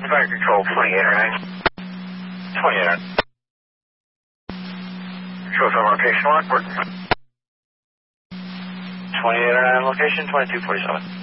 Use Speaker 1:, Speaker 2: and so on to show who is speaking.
Speaker 1: Fire control 2809. 2809. Shows on location, Lockport. 2809 location, 2247.